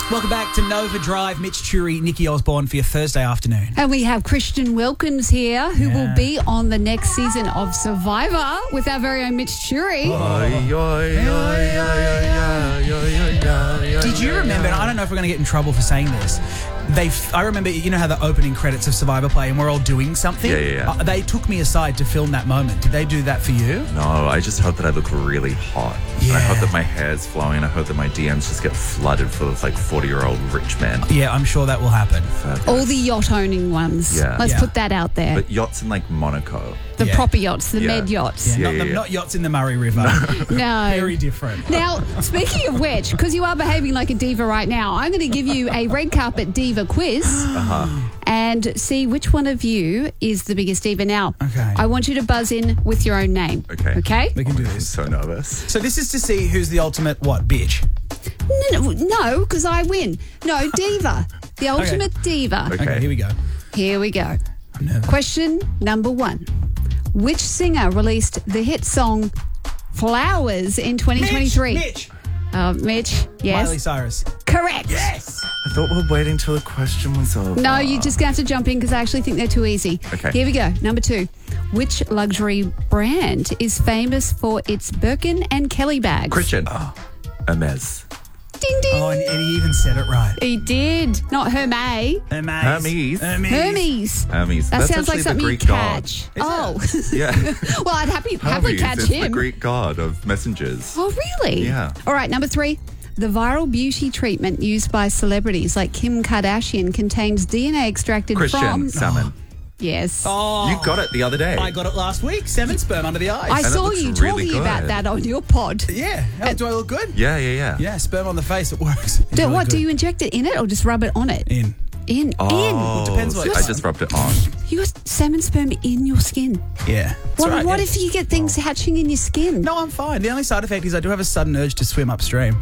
Welcome back to Nova Drive. Mitch Churi, Nikki Osborne for your Thursday afternoon. And we have Christian Wilkins here, who will be on the next season of Survivor with our very own Mitch Churi. Did you remember, and I don't know if we're going to get in trouble for saying this, I remember, you know how the opening credits of Survivor play and we're all doing something? Yeah. They took me aside to film that moment. Did they do that for you? No, I just hope that I look really hot. Yeah. I hope that my hair's flowing. I hope that my DMs just get flooded full of like 40-year-old rich men. Yeah, I'm sure that will happen. All the yacht-owning ones. Yeah. Let's Yeah. put that out there. But yachts in like Monaco. The Yeah. proper yachts, the Yeah. med yachts. Yeah, not yachts in the Murray River. No. Very different. Now, speaking of which, because you are behaving like a diva right now, I'm going to give you a red carpet diva quiz and see which one of you is the biggest diva. Now, Okay. I want you to buzz in with your own name. Okay. Okay? We can do I'm this. so nervous. So this is to see who's the ultimate, bitch? No, because I win. No, diva. The ultimate diva. Okay. Okay, here we go. Here we go. I'm nervous. Question number 1. Which singer released the hit song Flowers in 2023? Mitch! Mitch, yes. Miley Cyrus. Correct. Yes! I thought we were waiting till the question was over. No, you're just going to have to jump in because I actually think they're too easy. Okay. Here we go. Number 2. Which luxury brand is famous for its Birkin and Kelly bags? Christian. Hermes. Ding, ding. Oh, and he even said it right. He did. Not Hermes. Hermes. Hermes. Hermes. That That's sounds like actually something the you Greek god. catch. Oh. Yeah. Well, I'd happily Hermes catch is him. the Greek god of messengers. Oh, really? Yeah. All right, number 3. The viral beauty treatment used by celebrities like Kim Kardashian contains DNA extracted Christian. from... Salmon. Yes. Oh, You got it the other day. I got it last week. Salmon sperm under the eyes. I that saw looks you really talking about good. that on your pod. Yeah. Do I look good? Yeah. Yeah, sperm on the face. It works. It's really Do good. you inject it in it or just rub it on it? In. In. Oh, depends what- I just rubbed it on. You got salmon sperm in your skin. Yeah. That's right, What yeah. if you get things hatching in your skin? No, I'm fine. The only side effect is I do have a sudden urge to swim upstream.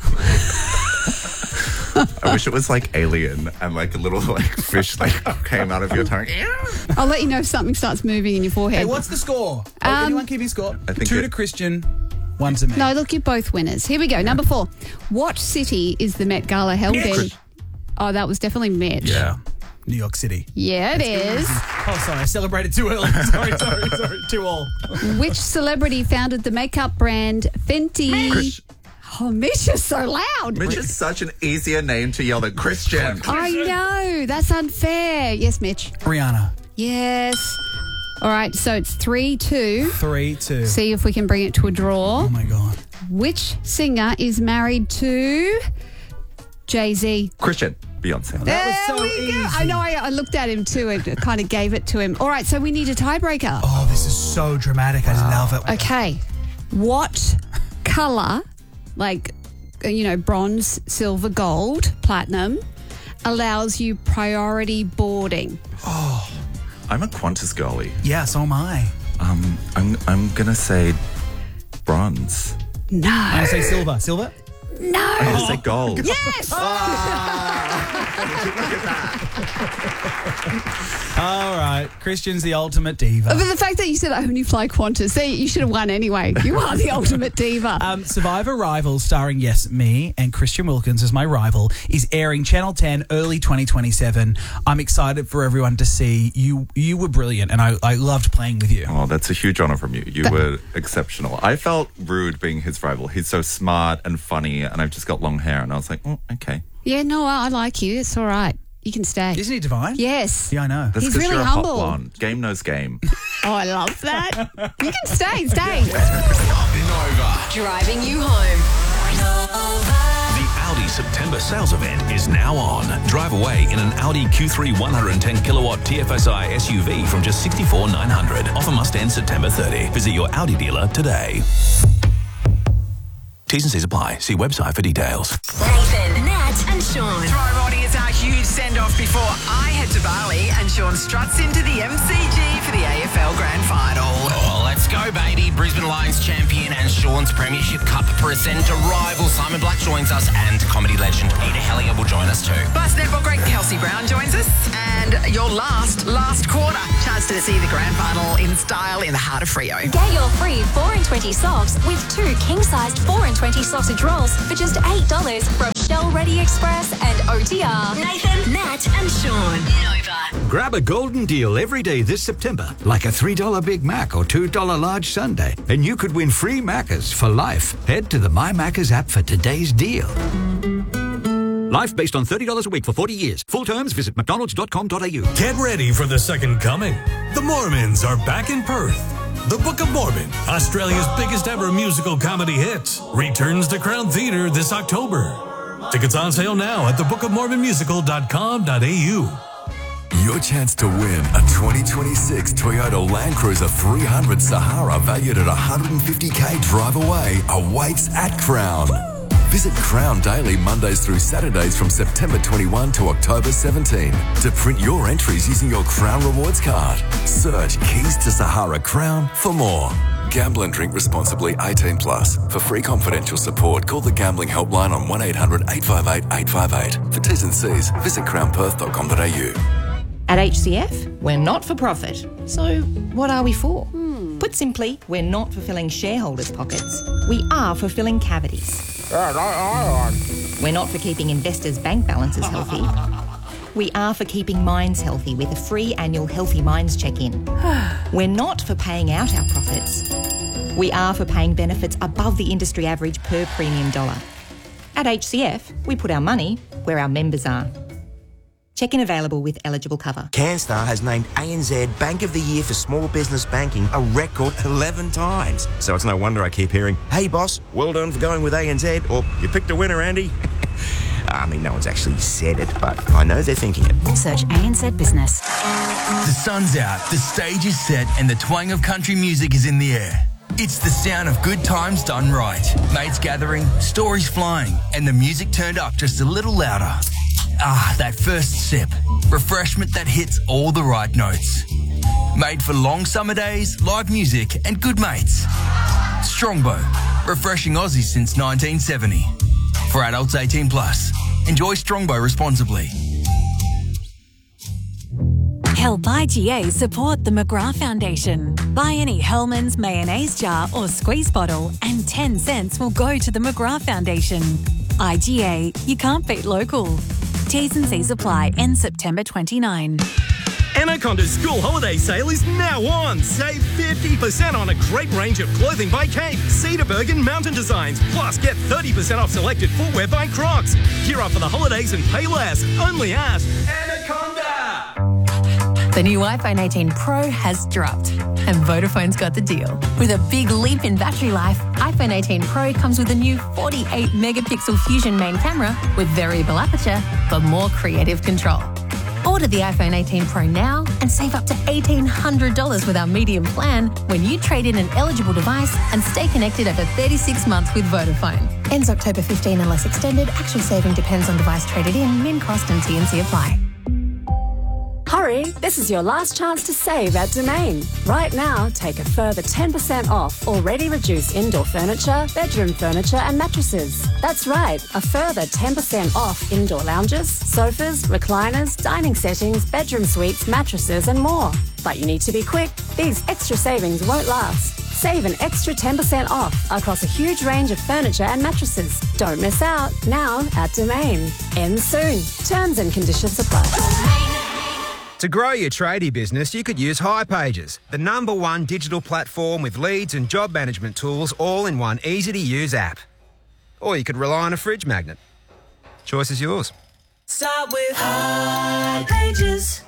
I wish it was like Alien and like a little like fish like came out of your tongue. I'll let you know if something starts moving in your forehead. Hey, what's the score? Anyone keeping score? I think 2 to it- Christian, 1 to me. No, look, you're both winners. Here we go. Number 4. What city is the Met Gala held in? Mitch. Oh, that was definitely Mitch. Yeah. New York City. Yeah, it is. Oh, sorry. I celebrated too early. Sorry. Too all. Which celebrity founded the makeup brand Fenty? Chris- Oh, Mitch is so loud. Mitch is such an easier name to yell than Christian. I know. That's unfair. Yes, Mitch. Rihanna. Yes. All right, so it's 3-2. 3-2. See if we can bring it to a draw. Oh, my God. Which singer is married to Jay-Z? Christian. Beyonce. That was so There we go. easy. I know, I looked at him too and kind of gave it to him. All right, so we need a tiebreaker. Oh, this is so dramatic. I love it. Okay. What colour, like, bronze, silver, gold, platinum, allows you priority boarding? I'm a Qantas girly. Yeah, so am I. I'm gonna say bronze. No. I say silver. Silver? No. I'm gonna say gold. Yes. All right. Christian's the ultimate diva. But the fact that you said I only fly Qantas, see, you should have won anyway. You are the ultimate diva. Survivor Rivals, starring, yes, me and Christian Wilkins as my rival, is airing Channel 10 early 2027. I'm excited for everyone to see. You were brilliant, and I loved playing with you. Oh, that's a huge honor from you. You were exceptional. I felt rude being his rival. He's so smart and funny, and I've just got long hair, and I was like, oh, okay. Yeah, no, I like you. It's all right. You can stay. Isn't he divine? Yes. Yeah, I know. That's He's 'cause really you're a humble. hot blonde. Game knows game. Oh, I love that. You can stay. Nova. Driving you home. The Audi September sales event is now on. Drive away in an Audi Q3 110 kilowatt TFSI SUV from just $64,900. Offer must end September 30. Visit your Audi dealer today. T's and C's apply. See website for details. Nathan, Nat, and Sean. Tomorrow morning is our huge send-off before I head to Bali and Sean struts into the MCG for the AFL Grand Final. Oh, let's go, baby. Brisbane Lions champion and Sean's Premiership Cup presenter rival Simon Black joins us, and comedy legend Peter Hellier will join us too. Plus, netball great Kelsey Brown joins us. And your last quarter. Chance to see the Grand Final in style in the heart of Freo. Get your free 4 and 20 socks with 2 king-sized 4 and 20 sausage rolls for just $8 from Shell Ready Express and OTR. Nathan, Nat and Sean. Nova. Grab a golden deal every day this September, like a $3 Big Mac or $2 large sundae, and you could win free Maccas for life. Head to the My Maccas app for today's deal. Life based on $30 a week for 40 years. Full terms, visit mcdonalds.com.au. Get ready for the second coming. The Mormons are back in Perth. The Book of Mormon, Australia's biggest ever musical comedy hit, returns to Crown Theatre this October. Tickets on sale now at thebookofmormonmusical.com.au. Your chance to win a 2026 Toyota Land Cruiser 300 Sahara valued at $150K drive away awaits at Crown. Visit Crown daily Mondays through Saturdays from September 21 to October 17 to print your entries using your Crown Rewards card. Search Keys to Sahara Crown for more. Gamble and drink responsibly. 18+. For free confidential support, call the Gambling Helpline on 1-800-858-858. For T's and C's, visit crownperth.com.au. At HCF, we're not for profit. So what are we for? Put simply, we're not for filling shareholders' pockets. We are for filling cavities. We're not for keeping investors' bank balances healthy. We are for keeping minds healthy with a free annual Healthy Minds check-in. We're not for paying out our profits. We are for paying benefits above the industry average per premium dollar. At HCF, we put our money where our members are. Check-in available with eligible cover. CanStar has named ANZ Bank of the Year for Small Business Banking a record 11 times. So it's no wonder I keep hearing, "Hey boss, well done for going with ANZ," or "You picked a winner, Andy." I mean, no one's actually said it, but I know they're thinking it. Search ANZ Business. The sun's out, the stage is set, and the twang of country music is in the air. It's the sound of good times done right. Mates gathering, stories flying, and the music turned up just a little louder. Ah, that first sip. Refreshment that hits all the right notes. Made for long summer days, live music, and good mates. Strongbow. Refreshing Aussie since 1970. For adults 18+. Enjoy Strongbow responsibly. Help IGA support the McGrath Foundation. Buy any Hellmann's mayonnaise jar or squeeze bottle and 10 cents will go to the McGrath Foundation. IGA, you can't beat local. T's and C's apply. End September 29. Anaconda's school holiday sale is now on. Save 50% on a great range of clothing by Kate, Cedarburg and Mountain Designs. Plus, get 30% off selected footwear by Crocs. Gear up for the holidays and pay less. Only at Anaconda. The new iPhone 18 Pro has dropped, and Vodafone's got the deal. With a big leap in battery life, iPhone 18 Pro comes with a new 48-megapixel Fusion main camera with variable aperture for more creative control. Order the iPhone 18 Pro now and save up to $1,800 with our medium plan when you trade in an eligible device and stay connected over 36 months with Vodafone. Ends October 15 unless extended. Actual saving depends on device traded in, min cost and T&C apply. Hurry, this is your last chance to save at Domain. Right now, take a further 10% off already reduced indoor furniture, bedroom furniture and mattresses. That's right, a further 10% off indoor lounges, sofas, recliners, dining settings, bedroom suites, mattresses and more. But you need to be quick. These extra savings won't last. Save an extra 10% off across a huge range of furniture and mattresses. Don't miss out. Now at Domain. Ends soon. Terms and conditions apply. To grow your tradie business, you could use hipages, the #1 digital platform with leads and job management tools all in one easy-to-use app. Or you could rely on a fridge magnet. Choice is yours. Start with hipages.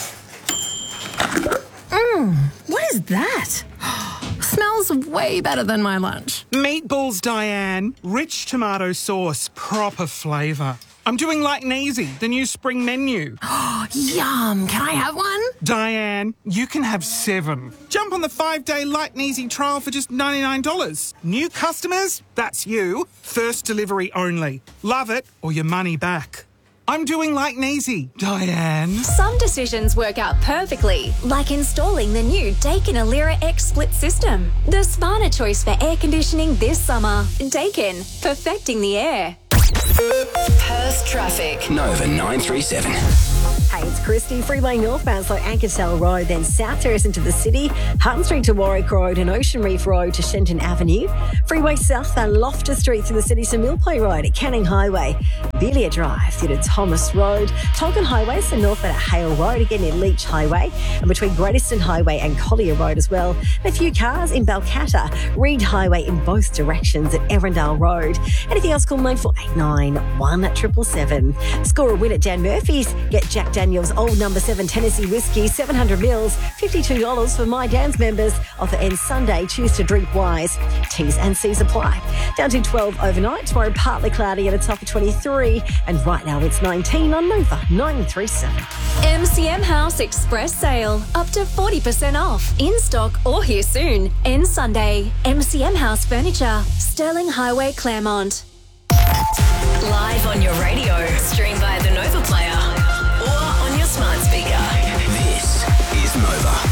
What is that? Smells way better than my lunch. Meatballs, Diane. Rich tomato sauce, proper flavour. I'm doing like Neasy, the new spring menu. Yum. Can I have one? Diane, you can have 7. Jump on the 5-day Like Neasy trial for just $99. New customers? That's you. First delivery only. Love it or your money back. I'm doing like Neasy, Diane. Some decisions work out perfectly, like installing the new Daikin Alira X split system. The smarter choice for air conditioning this summer. Daikin, perfecting the air. Perth traffic. Nova 937. Hey, it's Christy. Freeway northbound, so Ankertel Road, then South Terrace into the city, Hutton Street to Warwick Road and Ocean Reef Road to Shenton Avenue. Freeway southbound, Loftus Street through the city to Millplay Road at Canning Highway. Belia Drive through to Thomas Road. Tolkien Highway, so northbound at Hale Road, again near Leach Highway. And between Great Eastern Highway and Collier Road as well. And a few cars in Balcatta, Reed Highway in both directions at Erindale Road. Anything else, call 9489 1777. Score a win at Dan Murphy's. Get Jack Daniel's Old No. 7 Tennessee Whiskey, 700 mils, $52 for My Dan's members. Offer ends Sunday. Choose to drink wise. T's and C's apply. Down to 12 overnight. Tomorrow partly cloudy at a top of 23. And right now it's 19 on Nova 937. MCM House Express Sale. Up to 40% off. In stock or here soon. Ends Sunday. MCM House Furniture. Sterling Highway, Claremont. Live on your radio, stream via the Nova Player or on your smart speaker. This is Nova.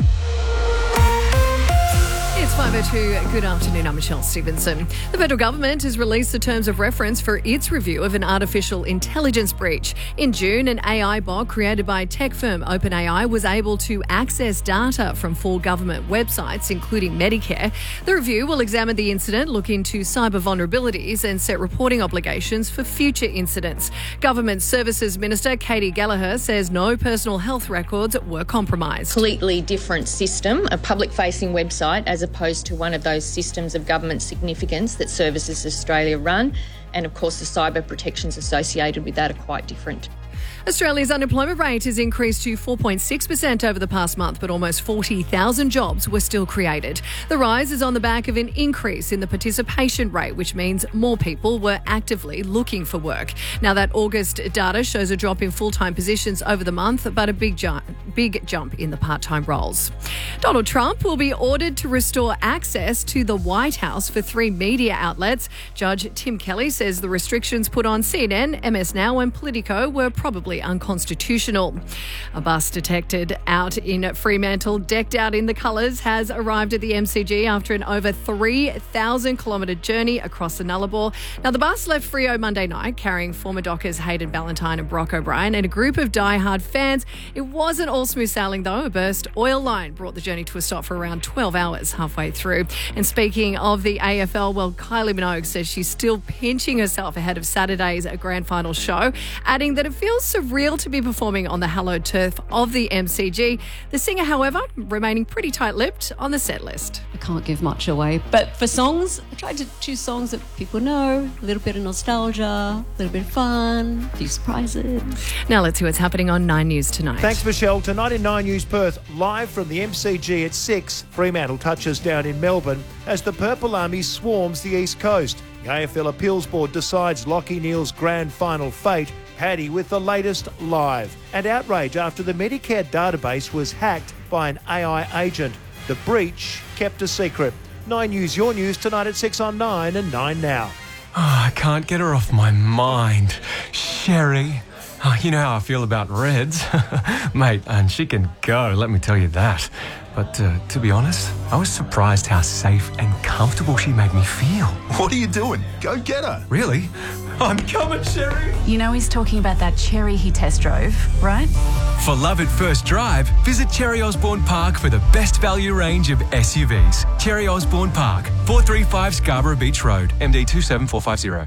It's 5:02. Good afternoon. I'm Michelle Stevenson. The federal government has released the terms of reference for its review of an artificial intelligence breach. In June, an AI bot created by tech firm OpenAI was able to access data from 4 government websites, including Medicare. The review will examine the incident, look into cyber vulnerabilities and set reporting obligations for future incidents. Government Services Minister Katie Gallagher says no personal health records were compromised. Completely different system, a public-facing website as opposed to one of those systems of government significance that Services Australia run. And of course, the cyber protections associated with that are quite different. Australia's unemployment rate has increased to 4.6% over the past month, but almost 40,000 jobs were still created. The rise is on the back of an increase in the participation rate, which means more people were actively looking for work. Now, that August data shows a drop in full-time positions over the month, but a big jump in the part-time roles. Donald Trump will be ordered to restore access to the White House for 3 media outlets. Judge Tim Kelly says the restrictions put on CNN, MS Now and Politico were probably unconstitutional. A bus detected out in Fremantle, decked out in the colours, has arrived at the MCG after an over 3,000-kilometre journey across the Nullarbor. Now, the bus left Freo Monday night, carrying former Dockers Hayden Ballantyne and Brock O'Brien and a group of die-hard fans. It wasn't all smooth sailing, though. A burst oil line brought the journey to a stop for around 12 hours halfway through. And speaking of the AFL, well, Kylie Minogue says she's still pinching herself ahead of Saturday's grand final show, adding that it feels surreal to be performing on the hallowed turf of the MCG. The singer, however, remaining pretty tight-lipped on the set list. I can't give much away, but for songs, I tried to choose songs that people know, a little bit of nostalgia, a little bit of fun, a few surprises. Now let's see what's happening on 9 News tonight. Thanks, Michelle. Tonight in 9 News Perth, live from the MCG at 6, Fremantle touches down in Melbourne as the Purple Army swarms the East Coast. The AFL Appeals Board decides Lachie Neale's grand final fate. Paddy with the latest live. And outrage after the Medicare database was hacked by an AI agent. The breach kept a secret. 9 News, your news tonight at 6 on 9 and 9 now. Oh, I can't get her off my mind. Sherry. Oh, you know how I feel about Reds. Mate, and she can go, let me tell you that. But to be honest, I was surprised how safe and comfortable she made me feel. What are you doing? Go get her. Really? I'm coming, Sherry. You know he's talking about that Cherry he test drove, right? For love at first drive, visit Cherry Osborne Park for the best value range of SUVs. Cherry Osborne Park, 435 Scarborough Beach Road, MD 27450.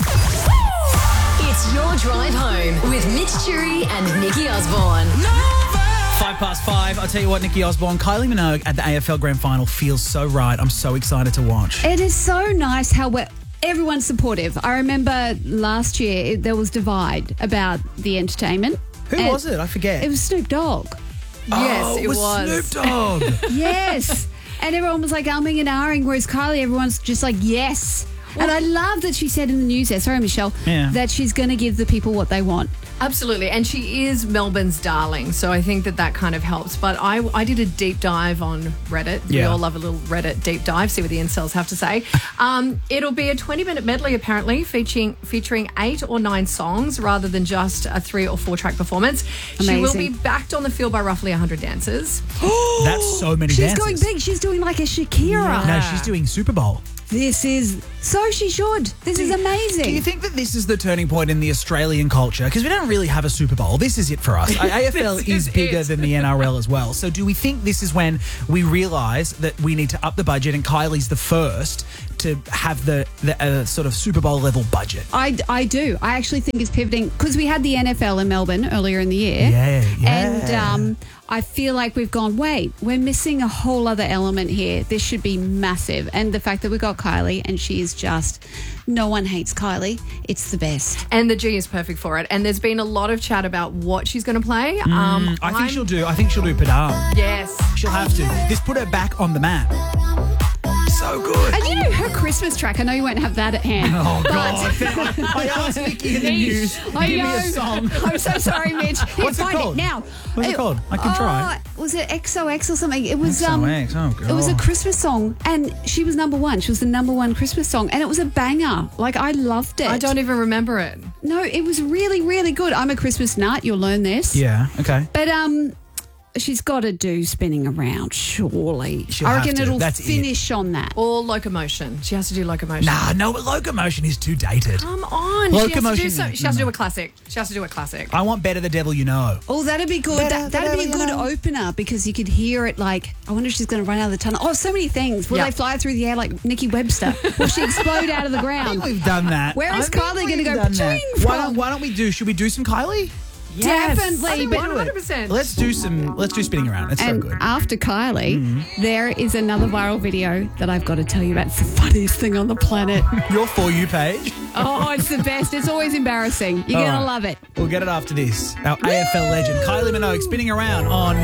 It's your drive home with Mitch Churi and Nikki Osborne. 5:05. I'll tell you what, Nikki Osborne, Kylie Minogue at the AFL Grand Final feels so right. I'm so excited to watch. It is so nice how everyone's supportive. I remember last year there was divide about the entertainment. Who was it? I forget. It was Snoop Dogg. Yes, it was. Snoop Dogg. Yes. And everyone was like umming and ahhing, whereas Kylie, everyone's just like, yes. And I love that she said in the news there, sorry, Michelle, that she's going to give the people what they want. Absolutely. And she is Melbourne's darling, so I think that kind of helps. But I did a deep dive on Reddit. We all love a little Reddit deep dive, see what the incels have to say. It'll be a 20-minute medley, apparently, featuring 8 or 9 songs rather than just a 3 or 4 track performance. Amazing. She will be backed on the field by roughly 100 dancers. That's so many She's dances. going big. She's doing like a Shakira. No, she's doing Super Bowl. So she should. This is amazing. Do you think that this is the turning point in the Australian culture? Because we don't really have a Super Bowl. This is it for us. AFL is bigger than the NRL as well. So do we think this is when we realise that we need to up the budget and Kylie's the first to have the sort of Super Bowl level budget? I do. I actually think it's pivoting because we had the NFL in Melbourne earlier in the year. Yeah. And I feel like we've gone, wait, we're missing a whole other element here. This should be massive. And the fact that we got Kylie and she is just, no one hates Kylie. It's the best. And the G is perfect for it. And there's been a lot of chat about what she's going to play. I think she'll do Padam. Yes. She'll have to. This put her back on the map. So good. And you know her Christmas track. I know you won't have that at hand. Oh, but- God. I asked Nikki in the news. Give me a song. I'm so sorry, Mitch. What's it Find called? Now. What's it called? I can try. Was it XOX or something? It was XOX. Oh, God. It was a Christmas song, and she was number one. She was the number one Christmas song, and it was a banger. Like, I loved it. I don't even remember it. No, it was really, really good. I'm a Christmas nut. You'll learn this. Yeah. Okay. But she's got to do Spinning Around, surely. She'll I reckon have to. it'll That's finish on that. Or Locomotion. She has to do Locomotion. Nah, no, Locomotion is too dated. Come on. Locomotion. She has to do a classic. She has to do a classic. I want Better the Devil You Know. Oh, that'd be good. That'd be a good opener because you could hear it like, I wonder if she's going to run out of the tunnel. Oh, so many things. Will they fly through the air like Nikki Webster? Will she explode out of the ground? I think we've done that. Where is Kylie going to go? Why don't we do? Should we do some Kylie? Yes. Definitely. 100%. Let's do Spinning Around. It's And so good. after Kylie, there is another viral video that I've got to tell you about. It's the funniest thing on the planet. Your For You page. Oh, it's the best. It's always embarrassing. You're All going to right. love it. We'll get it after this. Our AFL legend, Kylie Minogue, Spinning Around on